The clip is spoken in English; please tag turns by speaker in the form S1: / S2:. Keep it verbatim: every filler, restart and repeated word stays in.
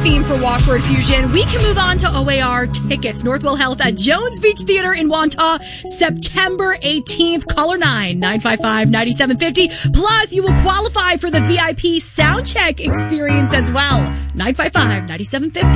S1: theme for Walk Word Fusion, we can move on to O A R tickets. Northwell Health at Jones Beach Theater in Wantagh, September eighteenth. Caller nine nine five five nine seven five zero. Plus, you will qualify for the V I P sound check experience as well. nine five five nine seven five zero.